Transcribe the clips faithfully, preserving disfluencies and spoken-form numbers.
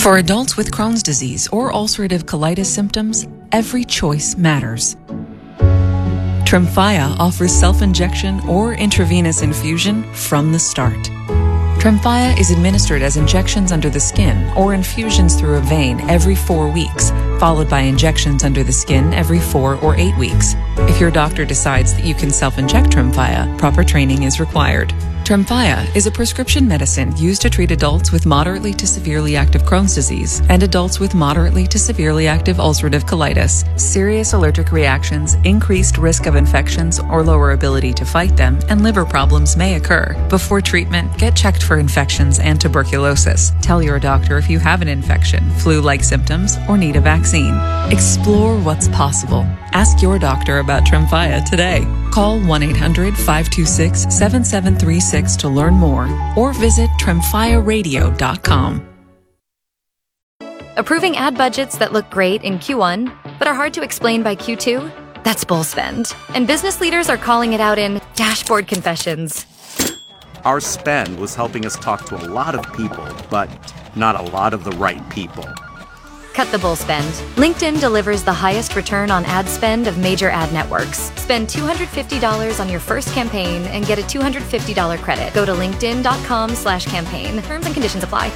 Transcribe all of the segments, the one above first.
For adults with Crohn's disease or ulcerative colitis symptoms, every choice matters. Tremfya offers self-injection or intravenous infusion from the start. Tremfya is administered as injections under the skin or infusions through a vein every four weeks, followed by injections under the skin every four or eight weeks. If your doctor decides that you can self-inject Tremfya, proper training is required. Tremfya is a prescription medicine used to treat adults with moderately to severely active Crohn's disease and adults with moderately to severely active ulcerative colitis. Serious allergic reactions, increased risk of infections or lower ability to fight them, and liver problems may occur. Before treatment, get checked for infections and tuberculosis. Tell your doctor if you have an infection, flu-like symptoms, or need a vaccine. Explore what's possible. Ask your doctor about Tremfya today. Call one eight hundred, five two six, seven seven three six to learn more or visit tremfya radio dot com. Approving ad budgets that look great in Q one but are hard to explain by Q two? That's bull spend. And business leaders are calling it out in dashboard confessions. Our spend was helping us talk to a lot of people, but not a lot of the right people. Cut the bull spend. LinkedIn delivers the highest return on ad spend of major ad networks. Spend two hundred fifty dollars on your first campaign and get a two hundred fifty dollars credit. Go to linkedin.com slash campaign. Terms and conditions apply.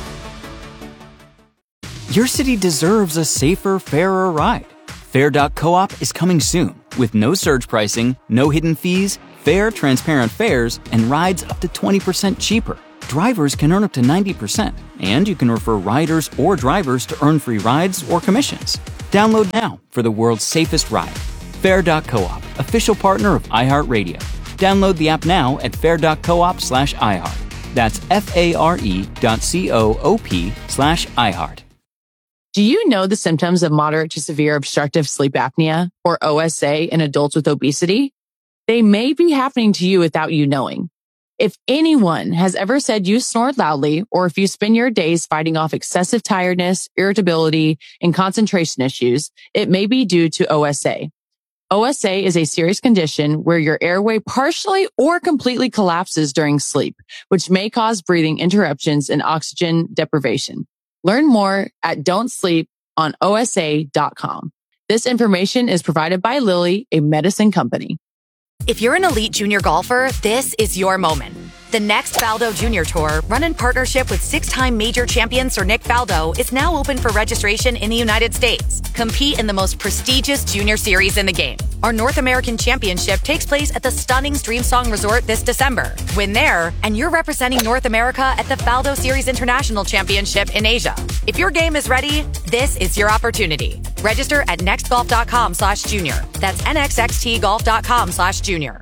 Your city deserves a safer, fairer ride. Fair dot coop is coming soon with no surge pricing, no hidden fees, fair, transparent fares, and rides up to twenty percent cheaper. Drivers can earn up to ninety percent, and you can refer riders or drivers to earn free rides or commissions. Download now for the world's safest ride. Fair dot coop, official partner of iHeartRadio. Download the app now at fair dot coop slash iHeart. That's F-A-R-E dot C-O-O-P slash iHeart. Do you know the symptoms of moderate to severe obstructive sleep apnea, or O S A, in adults with obesity? They may be happening to you without you knowing. If anyone has ever said you snored loudly, or if you spend your days fighting off excessive tiredness, irritability, and concentration issues, it may be due to O S A. O S A is a serious condition where your airway partially or completely collapses during sleep, which may cause breathing interruptions and oxygen deprivation. Learn more at don't sleep on O S A dot com. This information is provided by Lilly, a medicine company. If you're an elite junior golfer, this is your moment. The next Faldo Junior Tour, run in partnership with six-time major champion Sir Nick Faldo, is now open for registration in the United States. Compete in the most prestigious junior series in the game. Our North American Championship takes place at the stunning Streamsong Resort this December. Win there, and you're representing North America at the Faldo Series International Championship in Asia. If your game is ready, this is your opportunity. Register at nextgolf.com slash junior. That's nxxtgolf.com slash junior.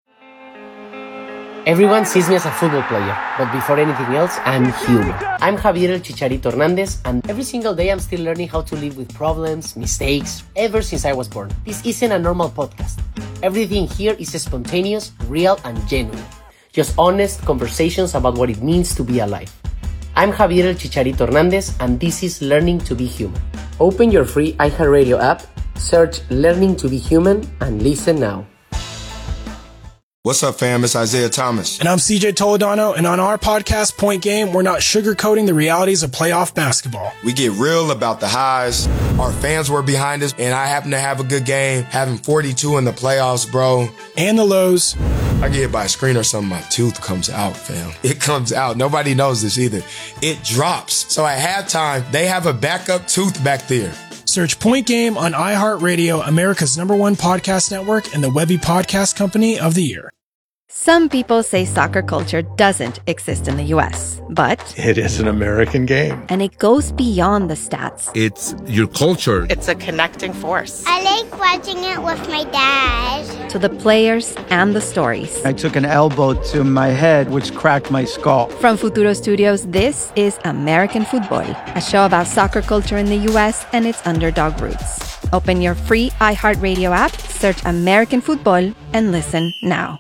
Everyone sees me as a football player, but before anything else, I'm human. I'm Javier El Chicharito Hernandez, and every single day I'm still learning how to live with problems, mistakes, ever since I was born. This isn't a normal podcast. Everything here is spontaneous, real, and genuine. Just honest conversations about what it means to be alive. I'm Javier El Chicharito Hernandez, and this is Learning to be Human. Open your free iHeartRadio app, search Learning to be Human, and listen now. What's up, fam? It's Isaiah Thomas. And I'm C J Toledano, and on our podcast, Point Game, we're not sugarcoating the realities of playoff basketball. We get real about the highs. Our fans were behind us, and I happen to have a good game, having forty-two in the playoffs, bro. And the lows. I get hit by a screen or something, my tooth comes out, fam. It comes out. Nobody knows this either. It drops. So at halftime, they have a backup tooth back there. Search Point Game on iHeartRadio, America's number one podcast network, and the Webby Podcast Company of the Year. Some people say soccer culture doesn't exist in the U S, but it is an American game. And it goes beyond the stats. It's your culture. It's a connecting force. I like watching it with my dad. To the players and the stories. I took an elbow to my head, which cracked my skull. From Futuro Studios, this is American Football, a show about soccer culture in the U S and its underdog roots. Open your free iHeartRadio app, search American Football, and listen now.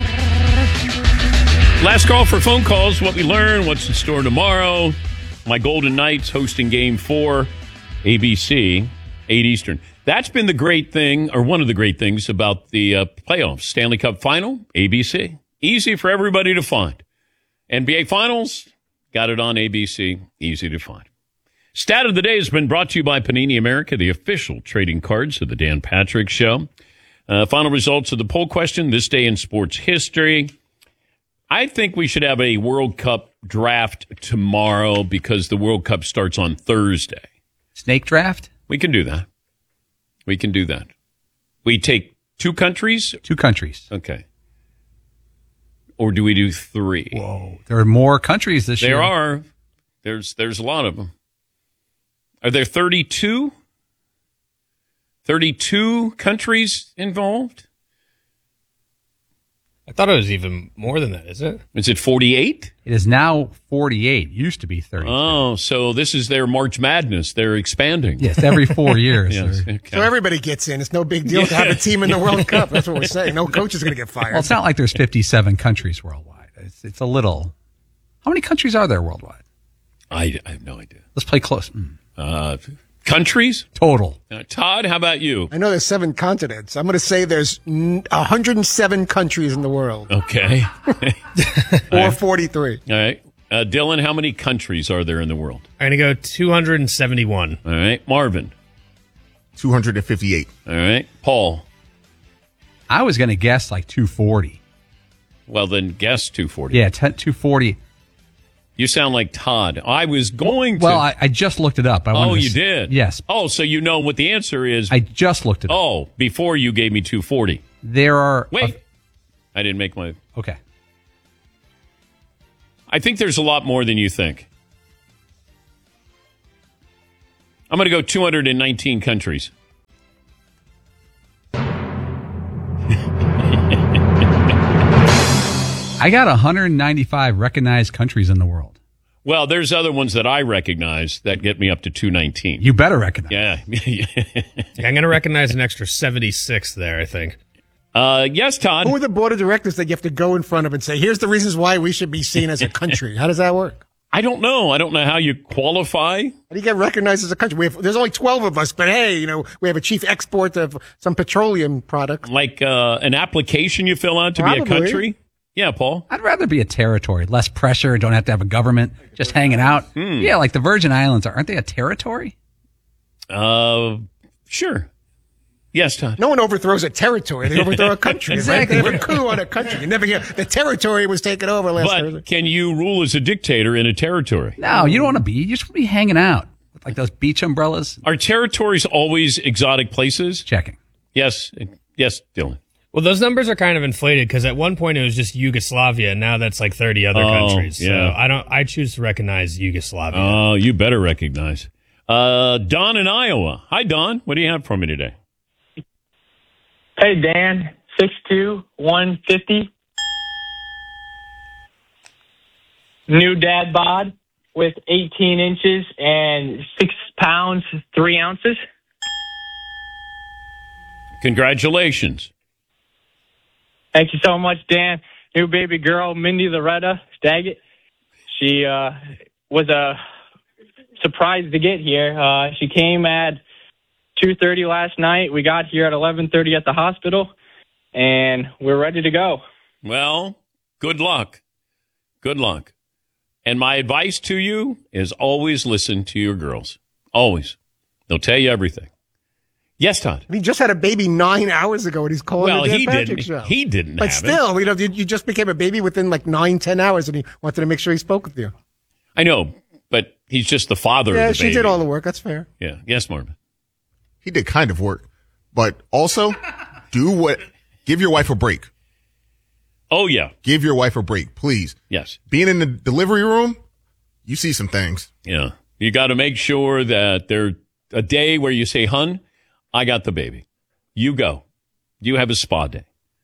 Last call for phone calls, what we learn, what's in store tomorrow. My Golden Knights hosting game four, A B C, eight Eastern. That's been the great thing, or one of the great things about the uh, playoffs. Stanley Cup Final, A B C. Easy for everybody to find. N B A Finals, got it on A B C, easy to find. Stat of the day has been brought to you by Panini America, the official trading cards of the Dan Patrick Show. Uh, final results of the poll question, this day in sports history. I think we should have a World Cup draft tomorrow because the World Cup starts on Thursday. Snake draft? We can do that. We can do that. We take two countries? Two countries. Okay. Or do we do three? Whoa. There are more countries this there year. There are. There's there's a lot of them. Are there thirty-two? thirty-two countries involved? I thought it was even more than that, is it? Is it forty-eight? It is now forty-eight. Used to be thirty. Oh, so this is their March Madness. They're expanding. Yes, every four years. Yes, okay. So everybody gets in. It's no big deal to have a team in the World Cup. That's what we're saying. No coach is going to get fired. Well, it's not like there's fifty-seven countries worldwide. It's, it's a little. How many countries are there worldwide? I, I have no idea. Let's play close. Mm. Uh, countries? Total. Uh, Todd, how about you? I know there's seven continents. I'm going to say there's one hundred seven countries in the world. Okay. Or forty-three. All right. Uh, Dylan, how many countries are there in the world? I'm going to go two hundred seventy-one. All right. Marvin? two hundred fifty-eight. All right. Paul? I was going to guess like two forty. Well, then guess two forty. Yeah, two forty. You sound like Todd. I was going to. Well, I, I just looked it up. I oh, to you s- did? Yes. Oh, so you know what the answer is. I just looked it up. Oh, before you gave me two forty. There are. Wait. A, I didn't make my. Okay. I think there's a lot more than you think. I'm going to go two hundred nineteen countries. I got one hundred ninety-five recognized countries in the world. Well, there's other ones that I recognize that get me up to two nineteen. You better recognize. Yeah. I'm going to recognize an extra seventy-six there, I think. Uh, yes, Todd. Who are the board of directors that you have to go in front of and say, here's the reasons why we should be seen as a country? How does that work? I don't know. I don't know how you qualify. How do you get recognized as a country? We have, there's only twelve of us, but hey, you know, we have a chief export of some petroleum product. Like uh, an application you fill out to Probably. be a country? Yeah, Paul? I'd rather be a territory. Less pressure. Don't have to have a government. Just hanging out. Hmm. Yeah, like the Virgin Islands. Aren't they a territory? Uh, sure. Yes, Todd. No one overthrows a territory. They overthrow a country. Exactly. Right? They have a coup on a country. You never hear the territory was taken over last But Thursday. can you rule as a dictator in a territory? No, you don't want to be. You just want to be hanging out. With like those beach umbrellas. Are territories always exotic places? Checking. Yes. Yes, Dylan. Well, those numbers are kind of inflated because at one point it was just Yugoslavia, and now that's like thirty other Oh, countries. yeah. So I don't. I choose to recognize Yugoslavia. Oh, you better recognize. Uh, Don in Iowa. Hi, Don. What do you have for me today? Hey, Dan. six two, one fifty. New dad bod with eighteen inches and six pounds, three ounces. Congratulations. Thank you so much, Dan. New baby girl, Mindy Loretta Staggett. She uh, was a surprise to get here. Uh, she came at two thirty last night. We got here at eleven thirty at the hospital, and we're ready to go. Well, good luck. Good luck. And my advice to you is always listen to your girls. Always. They'll tell you everything. Yes, Todd. He just had a baby nine hours ago, and he's calling Well, the Dan he Patrick didn't. Show. He didn't But have still, it. you know, you, you just became a baby within like nine, ten hours, and he wanted to make sure he spoke with you. I know, but he's just the father Yeah, of the she baby. did all the work. That's fair. Yeah. Yes, Marvin. He did kind of work, but also do what, give your wife a break. Oh, yeah. Give your wife a break, please. Yes. Being in the delivery room, you see some things. Yeah. You got to make sure that there a day where you say, hun, I got the baby. You go. You have a spa day.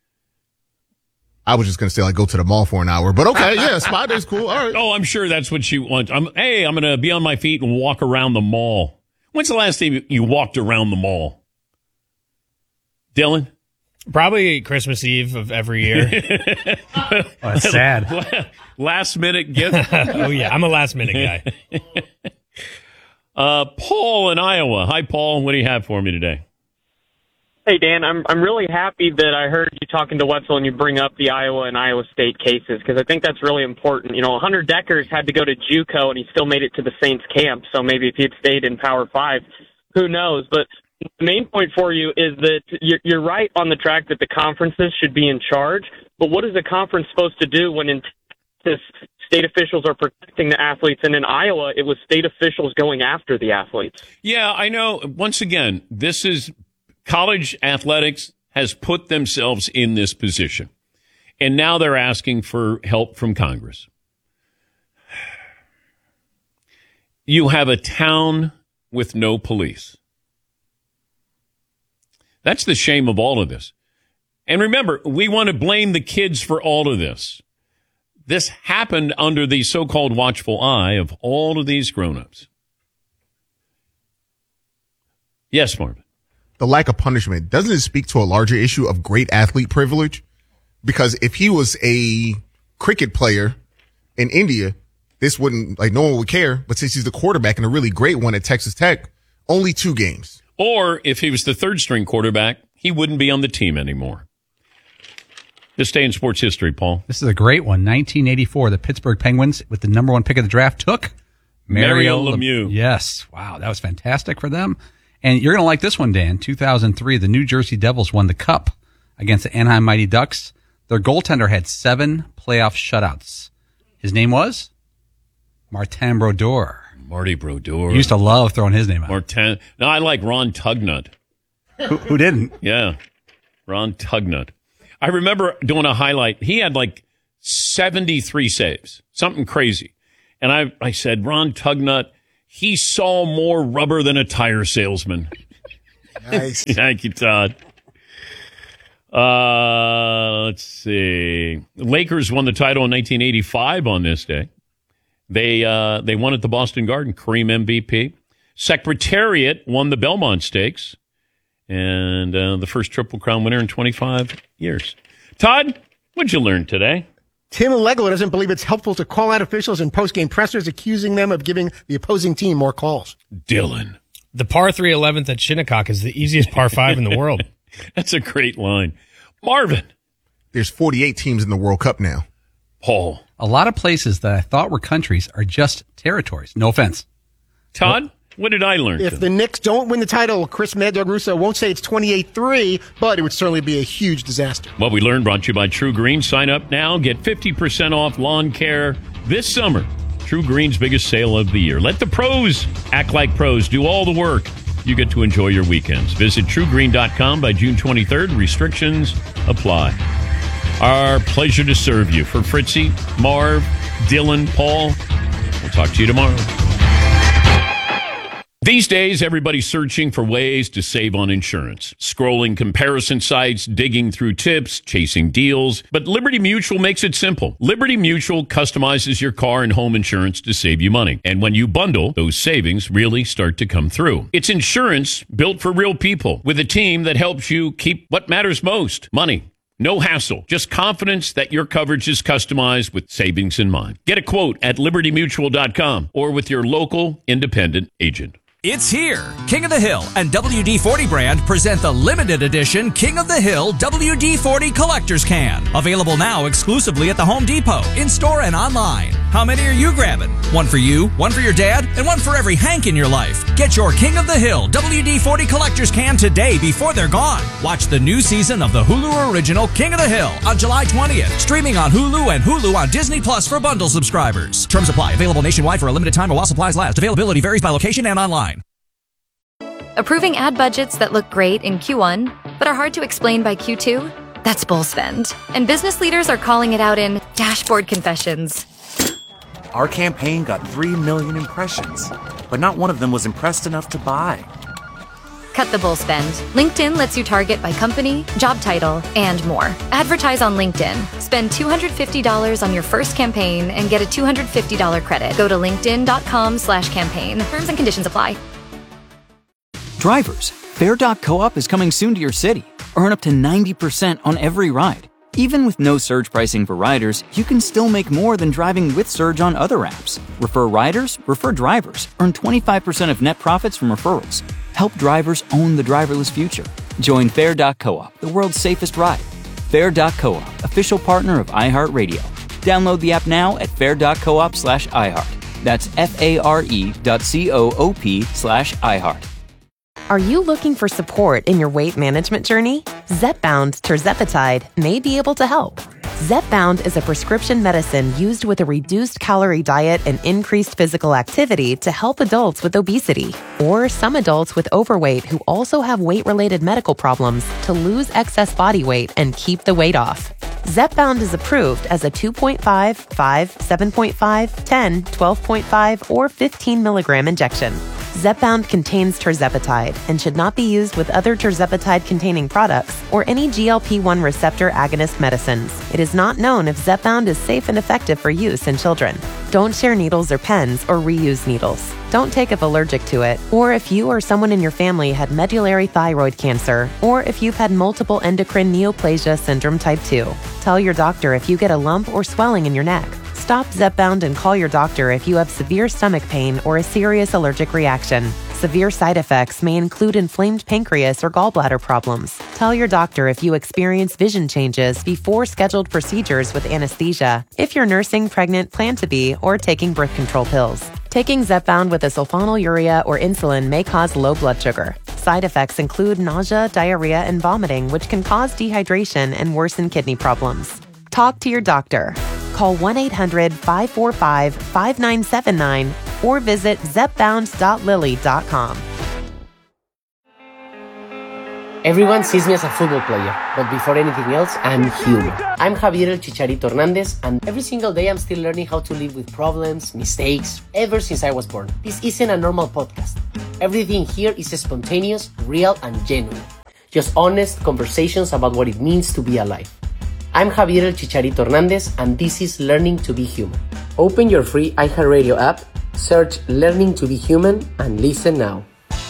I was just going to say, like, go to the mall for an hour, but okay, yeah, spa day's cool. All right. Oh, I'm sure that's what she wants. I'm, hey, I'm going to be on my feet and walk around the mall. When's the last time you walked around the mall? Dylan? Probably Christmas Eve of every year. Oh, that's sad. Last minute gift. Oh, yeah. I'm a last minute guy. uh, Paul in Iowa. Hi, Paul. What do you have for me today? Hey, Dan, I'm I'm really happy that I heard you talking to Wetzel and you bring up the Iowa and Iowa State cases, because I think that's really important. You know, Hunter Deckers had to go to JUCO, and he still made it to the Saints camp, so maybe if he had stayed in Power five, who knows? But the main point for you is that you're, you're right on the track that the conferences should be in charge, but what is a conference supposed to do when in Texas, state officials are protecting the athletes, and in Iowa, it was state officials going after the athletes? Yeah, I know. Once again, this is... College athletics has put themselves in this position, and now they're asking for help from Congress. You have a town with no police. That's the shame of all of this. And remember, we want to blame the kids for all of this. This happened under the so-called watchful eye of all of these grown-ups. Yes, Marvin. The lack of punishment, doesn't it speak to a larger issue of great athlete privilege? Because if he was a cricket player in India, this wouldn't, like, no one would care. But since he's the quarterback and a really great one at Texas Tech, only two games. Or if he was the third string quarterback, he wouldn't be on the team anymore. This day in sports history, Paul. This is a great one. nineteen eighty-four, the Pittsburgh Penguins, with the number one pick of the draft, took Mario, Mario Lemieux. Lemieux. Yes. Wow, that was fantastic for them. And you're going to like this one, Dan. two thousand three, the New Jersey Devils won the Cup against the Anaheim Mighty Ducks. Their goaltender had seven playoff shutouts. His name was Martin Brodeur. Marty Brodeur. You used to love throwing his name out. Martin. No, I like Ron Tugnut. who, who didn't? Yeah, Ron Tugnut. I remember doing a highlight. He had like seventy-three saves, something crazy. And I, I said, Ron Tugnut, he saw more rubber than a tire salesman. Nice. Thank you, Todd. Uh, let's see. The Lakers won the title in nineteen eighty-five on this day. They uh, they won at the Boston Garden. Kareem M V P. Secretariat won the Belmont Stakes. And uh, the first Triple Crown winner in twenty-five years. Todd, what'd you learn today? Tim Legler doesn't believe it's helpful to call out officials in post-game pressers, accusing them of giving the opposing team more calls. Dylan. The par three eleventh at Shinnecock is the easiest par five in the world. That's a great line. Marvin. There's forty-eight teams in the World Cup now. Paul. A lot of places that I thought were countries are just territories. No offense. Todd, what, what did I learn? If today? the Knicks don't win the title, Chris Mad Dog Russo won't say it's twenty-eight three, but it would certainly be a huge disaster. What we learned brought to you by True Green. Sign up now. Get fifty percent off lawn care this summer. True Green's biggest sale of the year. Let the pros act like pros. Do all the work. You get to enjoy your weekends. Visit true green dot com by June twenty-third. Restrictions apply. Our pleasure to serve you. For Fritzy, Marv, Dylan, Paul, we'll talk to you tomorrow. These days, everybody's searching for ways to save on insurance. Scrolling comparison sites, digging through tips, chasing deals. But Liberty Mutual makes it simple. Liberty Mutual customizes your car and home insurance to save you money. And when you bundle, those savings really start to come through. It's insurance built for real people with a team that helps you keep what matters most, money. No hassle, just confidence that your coverage is customized with savings in mind. Get a quote at liberty mutual dot com or with your local independent agent. It's here. King of the Hill and W D forty brand present the limited edition King of the Hill W D forty Collector's Can. Available now exclusively at the Home Depot, in-store and online. How many are you grabbing? One for you, one for your dad, and one for every Hank in your life. Get your King of the Hill W D forty Collector's Can today before they're gone. Watch the new season of the Hulu original King of the Hill on July twentieth. Streaming on Hulu and Hulu on Disney Plus for bundle subscribers. Terms apply. Available nationwide for a limited time or while supplies last. Availability varies by location and online. Approving ad budgets that look great in Q one, but are hard to explain by Q two? That's bull spend. And business leaders are calling it out in dashboard confessions. Our campaign got three million impressions, but not one of them was impressed enough to buy. Cut the bull spend. LinkedIn lets you target by company, job title, and more. Advertise on LinkedIn. Spend two hundred fifty dollars on your first campaign and get a two hundred fifty dollars credit. Go to linkedin.com slash campaign. Terms and conditions apply. Drivers, Fair dot coop is coming soon to your city. Earn up to ninety percent on every ride. Even with no surge pricing for riders, you can still make more than driving with surge on other apps. Refer riders, refer drivers. Earn twenty-five percent of net profits from referrals. Help drivers own the driverless future. Join Fair dot coop, the world's safest ride. Fair dot coop, official partner of iHeartRadio. Download the app now at fair dot coop slash iHeart. That's F-A-R-E dot C-O-O-P slash iHeart. Are you looking for support in your weight management journey? Zepbound tirzepatide may be able to help. Zepbound is a prescription medicine used with a reduced calorie diet and increased physical activity to help adults with obesity or some adults with overweight who also have weight-related medical problems to lose excess body weight and keep the weight off. Zepbound is approved as a two point five, five, seven point five, ten, twelve point five, or fifteen milligram injection. Zepbound contains tirzepatide and should not be used with other tirzepatide-containing products or any G L P one receptor agonist medicines. It is not known if Zepbound is safe and effective for use in children. Don't share needles or pens or reuse needles. Don't take if allergic to it, or if you or someone in your family had medullary thyroid cancer, or if you've had multiple endocrine neoplasia syndrome type two. Tell your doctor if you get a lump or swelling in your neck. Stop Zepbound and call your doctor if you have severe stomach pain or a serious allergic reaction. Severe side effects may include inflamed pancreas or gallbladder problems. Tell your doctor if you experience vision changes before scheduled procedures with anesthesia, if you're nursing, pregnant, plan to be, or taking birth control pills. Taking Zepbound with a sulfonylurea or insulin may cause low blood sugar. Side effects include nausea, diarrhea, and vomiting, which can cause dehydration and worsen kidney problems. Talk to your doctor. Call one eight hundred, five four five, five nine seven nine or visit zepbound dot lilly dot com. Everyone sees me as a football player, but before anything else, I'm human. I'm Javier El Chicharito Hernandez, and every single day I'm still learning how to live with problems, mistakes, ever since I was born. This isn't a normal podcast. Everything here is spontaneous, real, and genuine. Just honest conversations about what it means to be alive. I'm Javier El Chicharito Hernandez, and this is Learning to be Human. Open your free iHeartRadio app, search Learning to be Human, and listen now.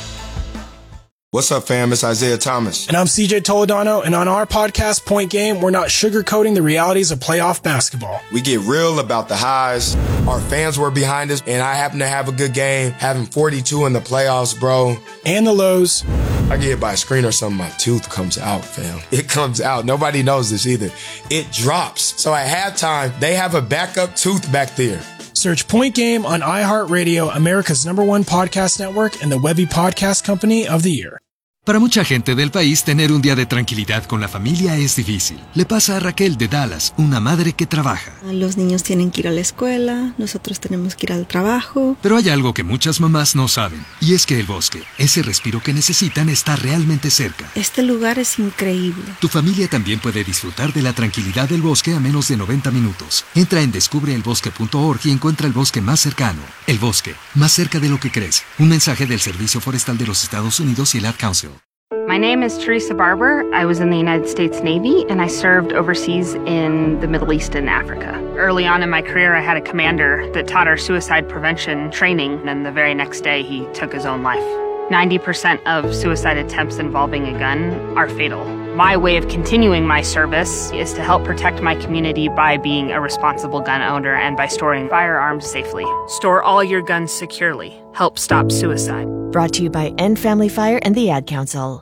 What's up, fam? It's Isaiah Thomas. And I'm C J Toledano, and on our podcast, Point Game, we're not sugarcoating the realities of playoff basketball. We get real about the highs. Our fans were behind us, and I happen to have a good game, having forty-two in the playoffs, bro. And the lows. I get hit by a screen or something, my tooth comes out, fam. It comes out. Nobody knows this either. It drops. So at halftime, they have a backup tooth back there. Search Point Game on iHeartRadio, America's number one podcast network, and the Webby Podcast Company of the Year. Para mucha gente del país, tener un día de tranquilidad con la familia es difícil. Le pasa a Raquel de Dallas, una madre que trabaja. Los niños tienen que ir a la escuela, nosotros tenemos que ir al trabajo. Pero hay algo que muchas mamás no saben, y es que el bosque, ese respiro que necesitan, está realmente cerca. Este lugar es increíble. Tu familia también puede disfrutar de la tranquilidad del bosque a menos de noventa minutos. Entra en descubre el bosque punto org y encuentra el bosque más cercano. El bosque, más cerca de lo que crees. Un mensaje del Servicio Forestal de los Estados Unidos y el Ad Council. My name is Teresa Barber. I was in the United States Navy, and I served overseas in the Middle East and Africa. Early on in my career, I had a commander that taught our suicide prevention training, and the very next day, he took his own life. ninety percent of suicide attempts involving a gun are fatal. My way of continuing my service is to help protect my community by being a responsible gun owner and by storing firearms safely. Store all your guns securely. Help stop suicide. Brought to you by End Family Fire and the Ad Council.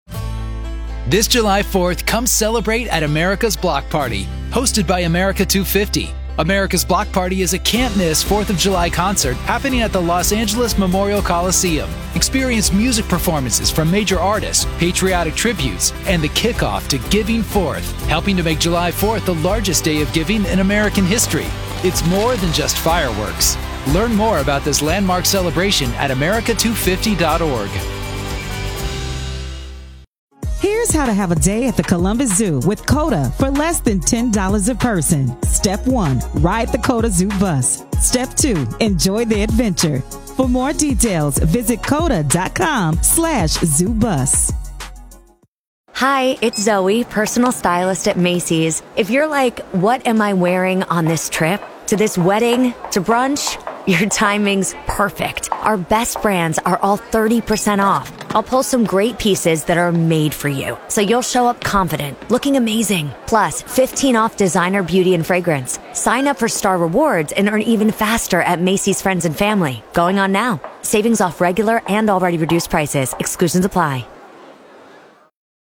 This July fourth, come celebrate at America's Block Party, hosted by America two fifty. America's Block Party is a can't-miss fourth of July concert happening at the Los Angeles Memorial Coliseum. Experience music performances from major artists, patriotic tributes, and the kickoff to Giving Fourth, helping to make July fourth the largest day of giving in American history. It's more than just fireworks. Learn more about this landmark celebration at america two fifty dot org. Here's how to have a day at the Columbus Zoo with COTA for less than ten dollars a person. Step one, ride the COTA Zoo bus. Step two, enjoy the adventure. For more details, visit coda.com slash zoo bus. Hi, it's Zoe, personal stylist at Macy's. If you're like, what am I wearing on this trip? To this wedding? To brunch? Your timing's perfect. Our best brands are all thirty percent off. I'll pull some great pieces that are made for you, so you'll show up confident, looking amazing. Plus, fifteen off designer beauty and fragrance. Sign up for Star Rewards and earn even faster at Macy's Friends and Family. Going on now. Savings off regular and already reduced prices. Exclusions apply.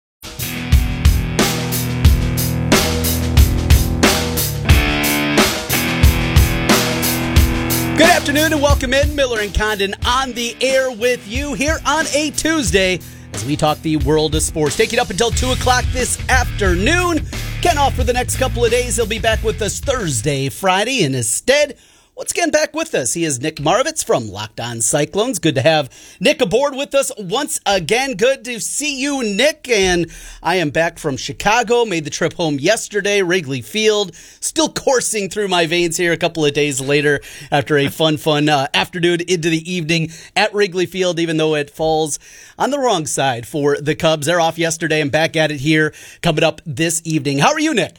afternoon and welcome in. Miller and Condon on the air with you here on a Tuesday as we talk the world of sports. Take it up until two o'clock this afternoon. Ken off for the next couple of days. He'll be back with us Thursday, Friday, and instead, once again back with us, he is Nick Maravitz from Locked On Cyclones. Good to have Nick aboard with us once again. Good to see you, Nick. And I am back from Chicago. Made the trip home yesterday, Wrigley Field. Still coursing through my veins here a couple of days later after a fun, fun uh, afternoon into the evening at Wrigley Field, even though it falls on the wrong side for the Cubs. They're off yesterday and back at it here coming up this evening. How are you, Nick?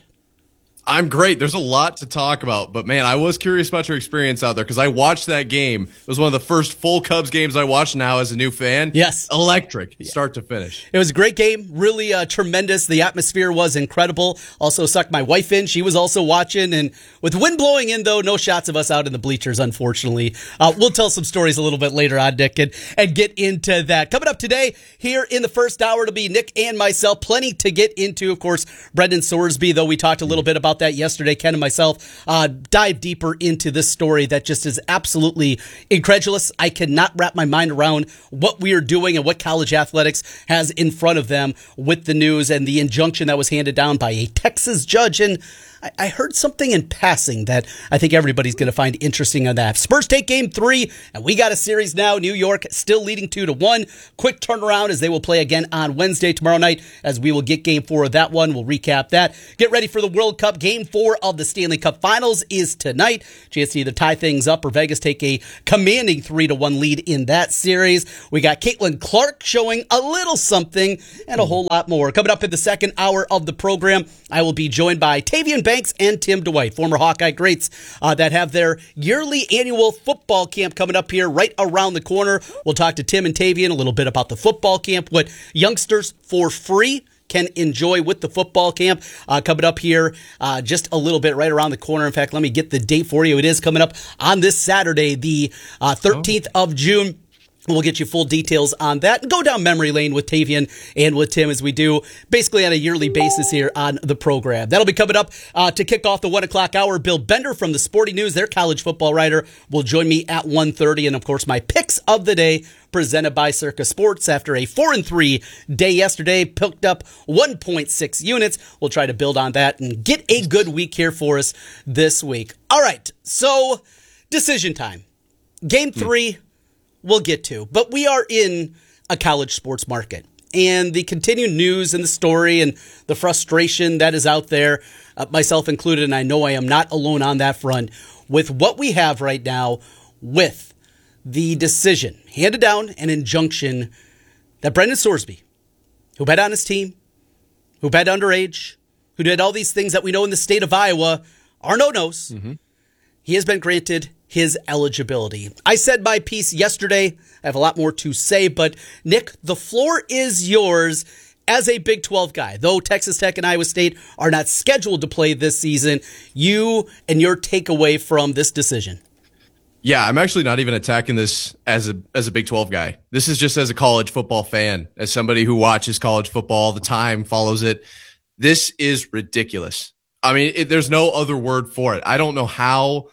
I'm great. There's a lot to talk about, but man, I was curious about your experience out there because I watched that game. It was one of the first full Cubs games I watched now as a new fan. Yes. Electric, start to finish. It was a great game, really uh, tremendous. The atmosphere was incredible. Also sucked my wife in. She was also watching, and with wind blowing in, though, no shots of us out in the bleachers, unfortunately. Uh, we'll tell some stories a little bit later on, Nick, and, and get into that. Coming up today, here in the first hour, it'll be Nick and myself. Plenty to get into, of course, Brendan Sorsby, though we talked a little bit about that yesterday. Ken and myself uh, dive deeper into this story that just is absolutely incredulous. I cannot wrap my mind around what we are doing and what college athletics has in front of them with the news and the injunction that was handed down by a Texas judge. And I, I heard something in passing that I think everybody's going to find interesting on that. Spurs take game three, and we got a series now. New York still leading two to one. Quick turnaround as they will play again on Wednesday tomorrow night as we will get game four of that one. We'll recap that. Get ready for the World Cup. Game four of the Stanley Cup Finals is tonight. Chance to either tie things up or Vegas take a commanding three to one lead in that series. We got Caitlin Clark showing a little something and a whole lot more. Coming up in the second hour of the program, I will be joined by Tavian Banks and Tim Dwight, former Hawkeye greats uh, that have their yearly annual football camp coming up here right around the corner. We'll talk to Tim and Tavian a little bit about the football camp, what youngsters for free can enjoy with the football camp uh, coming up here uh, just a little bit right around the corner. In fact, let me get the date for you. It is coming up on this Saturday, the uh, thirteenth oh. of June. We'll get you full details on that and go down memory lane with Tavian and with Tim as we do basically on a yearly basis here on the program. That'll be coming up uh, to kick off the one o'clock hour. Bill Bender from the Sporting News, their college football writer, will join me at one thirty. And, of course, my picks of the day presented by Circa Sports. After a four and three day yesterday, picked up one point six units. We'll try to build on that and get a good week here for us this week. All right, so decision time. Game three. Hmm. We'll get to, but we are in a college sports market, and the continued news and the story and the frustration that is out there, uh, myself included, and I know I am not alone on that front, with what we have right now with the decision handed down, an injunction that Brendan Sorsby, who bet on his team, who bet underage, who did all these things that we know in the state of Iowa are no-nos, mm-hmm. he has been granted his eligibility. I said my piece yesterday. I have a lot more to say, but Nick, the floor is yours as a Big twelve guy. Though Texas Tech and Iowa State are not scheduled to play this season, you and your takeaway from this decision. Yeah, I'm actually not even attacking this as a as a Big twelve guy. This is just as a college football fan, as somebody who watches college football all the time, follows it. This is ridiculous. I mean, it, there's no other word for it. I don't know how.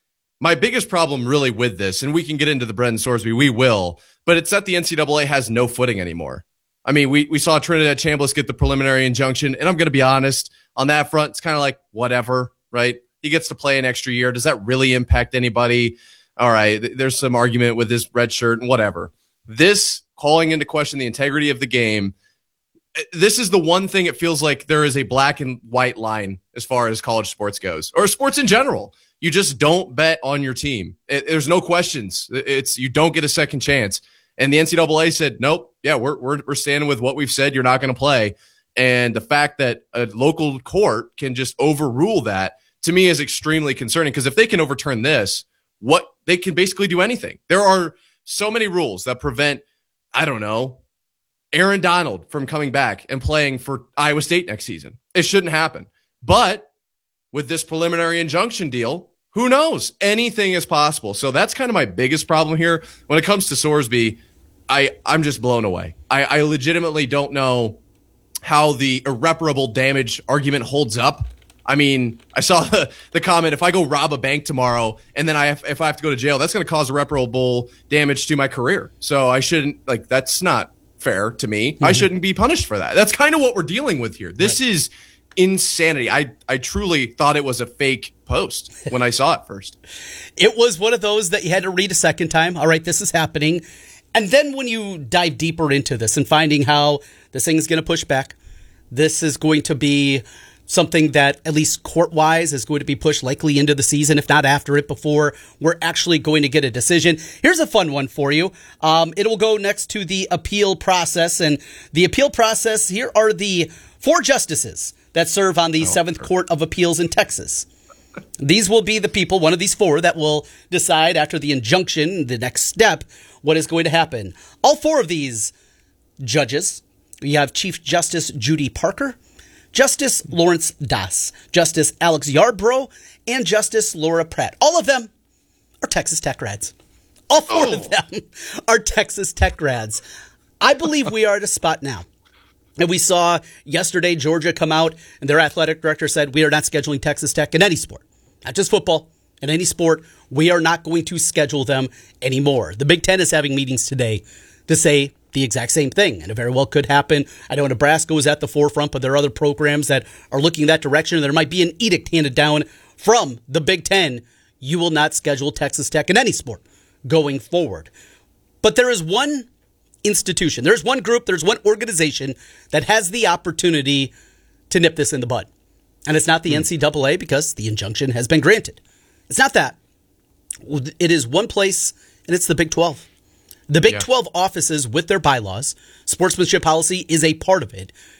My biggest problem really with this, and we can get into the Brendan Sorsby, we will, but it's that the N C double A has no footing anymore. I mean, we, we saw Trinidad Chambliss get the preliminary injunction, and I'm going to be honest, on that front, it's kind of like, whatever, right? He gets to play an extra year. Does that really impact anybody? All right, th- there's some argument with his red shirt and whatever. This calling into question the integrity of the game, this is the one thing it feels like there is a black and white line as far as college sports goes, or sports in general. You just don't bet on your team. It, there's no questions. It's you don't get a second chance. And the N C double A said, nope, yeah, we're we're we're standing with what we've said. You're not going to play. And the fact that a local court can just overrule that, to me, is extremely concerning. Because if they can overturn this, what they can basically do anything. There are so many rules that prevent, I don't know, Aaron Donald from coming back and playing for Iowa State next season. It shouldn't happen. But with this preliminary injunction deal, who knows? Anything is possible. So that's kind of my biggest problem here. When it comes to Sorsby, I, I'm just blown away. I, I legitimately don't know how the irreparable damage argument holds up I mean, I saw the, the comment, if I go rob a bank tomorrow and then I have, if I have to go to jail, that's going to cause irreparable damage to my career. So I shouldn't, like, that's not fair to me. Mm-hmm. I shouldn't be punished for that. That's kind of what we're dealing with here. This right. is insanity. I, I truly thought it was a fake post when I saw it first. It was one of those that you had to read a second time. All right, this is happening. And then when you dive deeper into this and finding how this thing is going to push back, this is going to be something that, at least court-wise, is going to be pushed likely into the season, if not after it, before we're actually going to get a decision. Here's a fun one for you. Um, it will go next to the appeal process. And the appeal process, here are the four justices that serve on the oh, Seventh sure. Court of Appeals in Texas. These will be the people, one of these four, that will decide after the injunction, the next step, what is going to happen. All four of these judges, we have Chief Justice Judy Parker, Justice Lawrence Das, Justice Alex Yarbrough, and Justice Laura Pratt. All of them are Texas Tech grads. All four oh. of them are Texas Tech grads. I believe we are at a spot now. And we saw yesterday Georgia come out and their athletic director said, we are not scheduling Texas Tech in any sport, not just football, in any sport. We are not going to schedule them anymore. The Big Ten is having meetings today to say the exact same thing, and it very well could happen. I know Nebraska was at the forefront, but there are other programs that are looking in that direction. There might be an edict handed down from the Big Ten. You will not schedule Texas Tech in any sport going forward. But there is one institution, there's one group, there's one organization that has the opportunity to nip this in the bud. And it's not the hmm. N C double A because the injunction has been granted. It's not that. It is one place, and it's the Big twelve. The Big yeah. twelve offices with their bylaws, sportsmanship policy is a part of it,